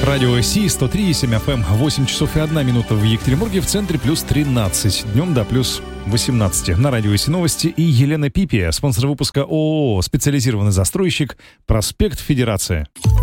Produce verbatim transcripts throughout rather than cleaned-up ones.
Радио Си, сто три и семь эф эм, восемь часов и одна минута в Екатеринбурге, в центре плюс тринадцать, днем до плюс восемнадцать. На Радио Си новости и Елена Пипи, спонсор выпуска ООО «Специализированный застройщик», проспект Федерация.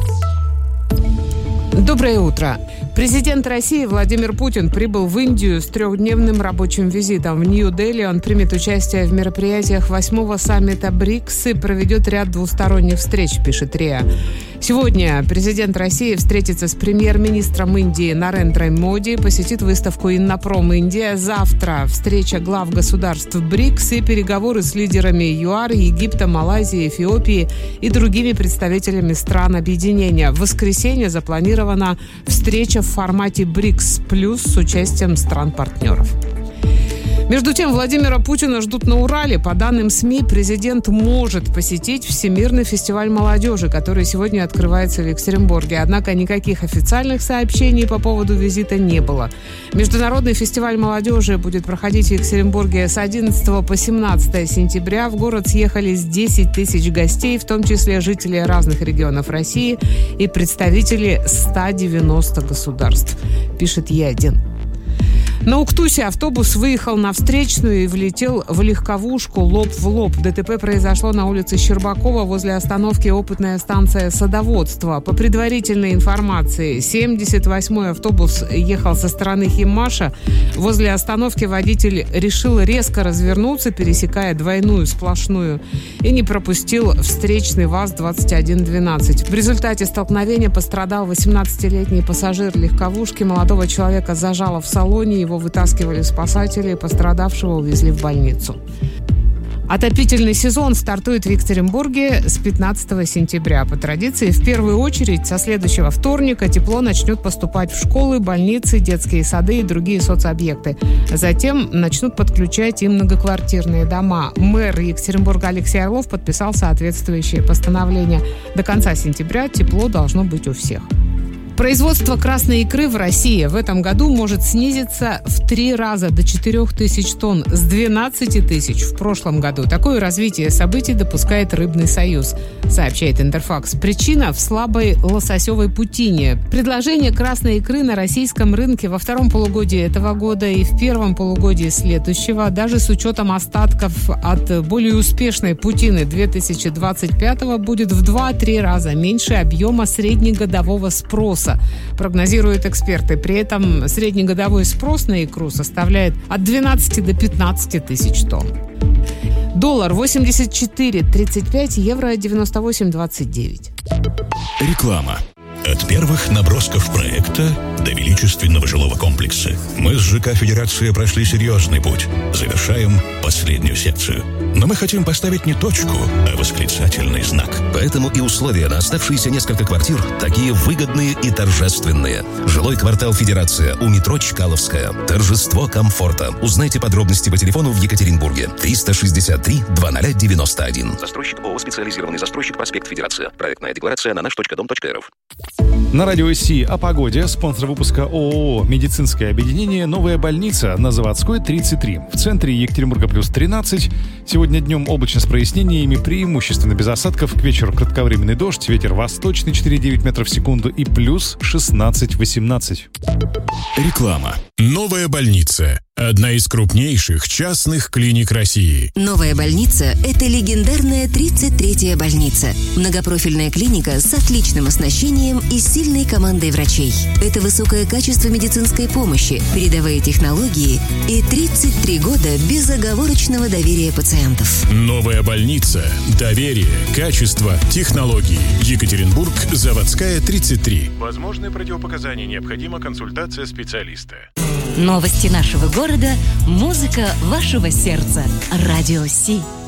Доброе утро. Президент России Владимир Путин прибыл в Индию с трехдневным рабочим визитом. В Нью-Дели он примет участие в мероприятиях восьмого саммита БРИКС и проведет ряд двусторонних встреч, пишет РИА. Сегодня президент России встретится с премьер-министром Индии Нарендрой Моди, посетит выставку «Иннопром Индия». Завтра встреча глав государств БРИКС и переговоры с лидерами ЮАР, Египта, Малайзии, Эфиопии и другими представителями стран объединения. В воскресенье запланирована встреча в формате БРИКС плюс с участием стран-партнеров. Между тем, Владимира Путина ждут на Урале. По данным СМИ, президент может посетить Всемирный фестиваль молодежи, который сегодня открывается в Екатеринбурге. Однако никаких официальных сообщений по поводу визита не было. Международный фестиваль молодежи будет проходить в Екатеринбурге с одиннадцатого по семнадцатое сентября. В город съехались десять тысяч гостей, в том числе жители разных регионов России и представители ста девяноста государств, пишет Е один. На Уктусе автобус выехал на встречную и влетел в легковушку лоб в лоб. ДТП произошло на улице Щербакова возле остановки опытная станция садоводства. По предварительной информации, семьдесят восьмой автобус ехал со стороны Химмаша. Возле остановки водитель решил резко развернуться, пересекая двойную сплошную, и не пропустил встречный ВАЗ двадцать один двенадцать. В результате столкновения пострадал восемнадцатилетний пассажир легковушки. Молодого человека зажало в салоне, его вытаскивали спасатели, пострадавшего увезли в больницу. Отопительный сезон стартует в Екатеринбурге с пятнадцатого сентября. По традиции, в первую очередь, со следующего вторника тепло начнет поступать в школы, больницы, детские сады и другие соцобъекты. Затем начнут подключать и многоквартирные дома. Мэр Екатеринбурга Алексей Орлов подписал соответствующее постановление. До конца сентября тепло должно быть у всех. Производство красной икры в России в этом году может снизиться в три раза до четырех тысяч тонн с двенадцати тысяч в прошлом году. Такое развитие событий допускает Рыбный союз, сообщает Интерфакс. Причина в слабой лососевой путине. Предложение красной икры на российском рынке во втором полугодии этого года и в первом полугодии следующего, даже с учетом остатков от более успешной путины две тысячи двадцать пятого, будет в два-три раза меньше объема среднегодового спроса, прогнозируют эксперты. При этом среднегодовой спрос на икру составляет от двенадцати до пятнадцати тысяч тонн. Доллар восемьдесят четыре тридцать пять, евро девяносто восемь двадцать девять. Реклама. От первых набросков проекта до величественного жилого комплекса мы с ЖК «Федерация» прошли серьезный путь. Завершаем последнюю секцию. Но мы хотим поставить не точку, а восклицательный знак. Поэтому и условия на оставшиеся несколько квартир такие выгодные и торжественные. Жилой квартал «Федерация» у метро Чкаловская. Торжество комфорта. Узнайте подробности по телефону в Екатеринбурге. триста шестьдесят три двадцать девяносто один. Застройщик ООО «Специализированный застройщик», проспект Федерация. Проектная декларация на наш точка дом точка эр эф. На Радио Си о погоде. Спонсор выпуска ООО «Медицинское объединение. Новая больница» на Заводской, тридцать три. В центре Екатеринбурга плюс тринадцать. Сегодня днем облачно с прояснениями, преимущественно без осадков. К вечеру кратковременный дождь, ветер восточный четыре целых девять десятых метров в секунду и плюс шестнадцать восемнадцать. Реклама. Новая больница. Одна из крупнейших частных клиник России. Новая больница – это легендарная тридцать третья больница. Многопрофильная клиника с отличным оснащением и сильной командой врачей. Это высокое качество медицинской помощи, передовые технологии и тридцать три года безоговорочного доверия пациентов. Новая больница. Доверие, качество, технологии. Екатеринбург, Заводская, тридцать три. Возможны противопоказания, необходима консультация специалиста. Новости нашего города, музыка вашего сердца. Радио Си.